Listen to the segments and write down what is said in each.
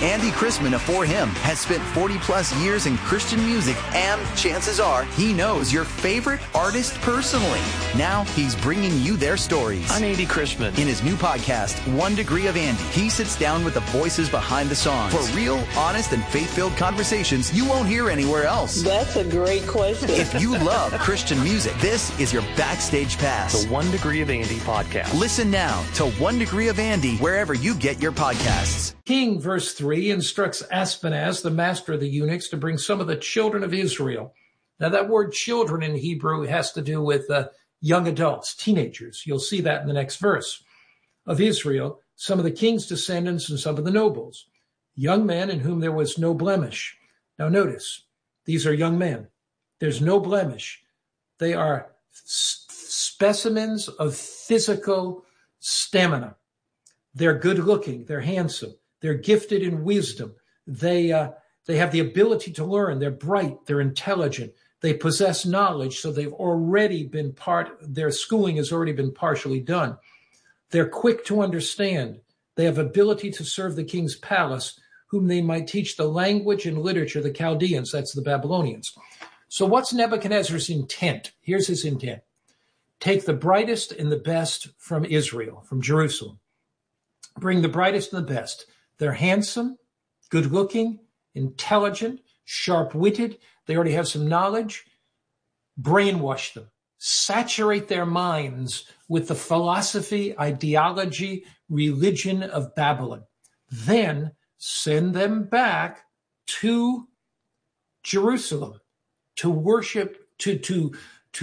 Andy Chrisman of For Him has spent 40-plus years in Christian music, and chances are he knows your favorite artist personally. Now he's bringing you their stories. I'm Andy Chrisman. In his new podcast, 1 Degree of Andy, he sits down with the voices behind the songs for real, honest, and faith-filled conversations you won't hear anywhere else. That's a great question. If you love Christian music, this is your backstage pass. The 1 Degree of Andy podcast. Listen now to 1 Degree of Andy wherever you get your podcasts. King, verse 3, instructs Ashpenaz, the master of the eunuchs, to bring some of the children of Israel. Now, that word children in Hebrew has to do with young adults, teenagers. You'll see that in the next verse. Of Israel, some of the king's descendants and some of the nobles, young men in whom there was no blemish. Now, notice, these are young men. There's no blemish. They are specimens of physical stamina. They're good looking. They're handsome. They're gifted in wisdom. They have the ability to learn. They're bright. They're intelligent. They possess knowledge. So they've already been their schooling has already been partially done. They're quick to understand. They have ability to serve the king's palace, whom they might teach the language and literature of the Chaldeans. That's the Babylonians. So what's Nebuchadnezzar's intent? Here's his intent. Take the brightest and the best from Israel, from Jerusalem. Bring the brightest and the best. They're handsome, good-looking, intelligent, sharp-witted. They already have some knowledge. Brainwash them. Saturate their minds with the philosophy, ideology, religion of Babylon. Then send them back to Jerusalem to worship, to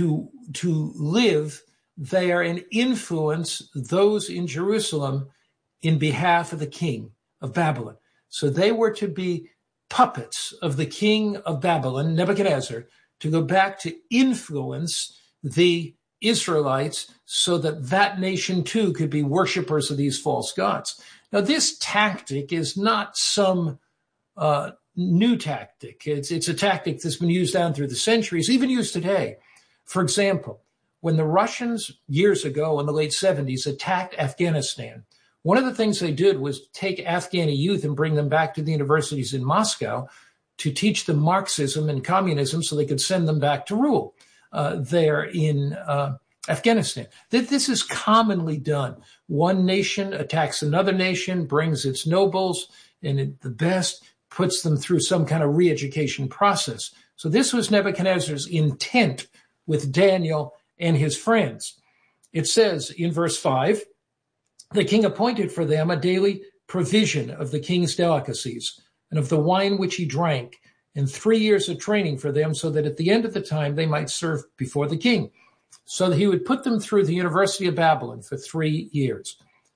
live there and influence those in Jerusalem in behalf of the king of Babylon. So they were to be puppets of the king of Babylon, Nebuchadnezzar, to go back to influence the Israelites so that that nation too could be worshipers of these false gods. Now, this tactic is not some new tactic. It's a tactic that's been used down through the centuries, even used today. For example, when the Russians years ago in the late 70s attacked Afghanistan, one of the things they did was take Afghani youth and bring them back to the universities in Moscow to teach them Marxism and communism so they could send them back to rule there in Afghanistan. This is commonly done. One nation attacks another nation, brings its nobles and the best, puts them through some kind of re-education process. So this was Nebuchadnezzar's intent with Daniel and his friends. It says in verse 5, the king appointed for them a daily provision of the king's delicacies and of the wine which he drank, and 3 years of training for them, so that at the end of the time they might serve before the king. So that he would put them through the University of Babylon for 3 years.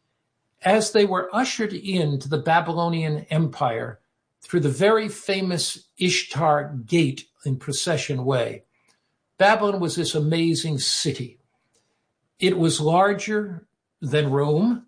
As they were ushered into the Babylonian Empire through the very famous Ishtar Gate in procession way, Babylon was this amazing city. It was larger than Rome,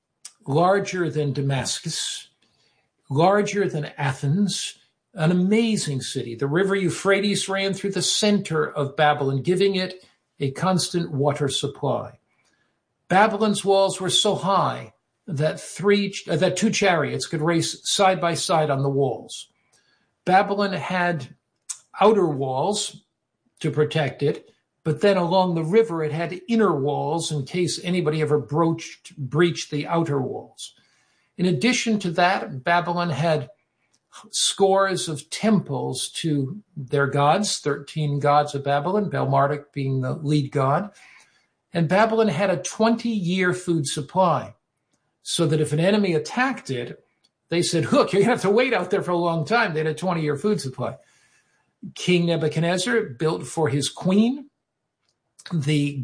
larger than Damascus, larger than Athens, an amazing city. The river Euphrates ran through the center of Babylon, giving it a constant water supply. Babylon's walls were so high that two chariots could race side by side on the walls. Babylon had outer walls to protect it, but then along the river, it had inner walls in case anybody ever breached the outer walls. In addition to that, Babylon had scores of temples to their gods, 13 gods of Babylon, Bel-Marduk being the lead god. And Babylon had a 20-year food supply, so that if an enemy attacked it, they said, look, you're going to have to wait out there for a long time. They had a 20-year food supply. King Nebuchadnezzar built for his queen the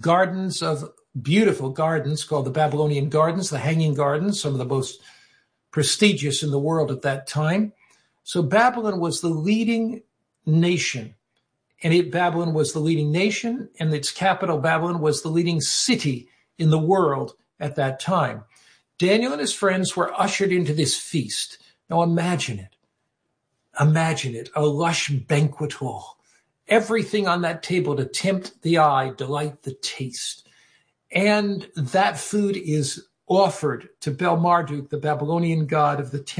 beautiful gardens called the Babylonian Gardens, the Hanging Gardens, some of the most prestigious in the world at that time. So Babylon was the leading nation, and Babylon was the leading nation, and its capital, Babylon, was the leading city in the world at that time. Daniel and his friends were ushered into this feast. Now imagine it. Imagine it, a lush banquet hall. Everything on that table to tempt the eye, delight the taste. And that food is offered to Bel-Marduk, the Babylonian god of the temple.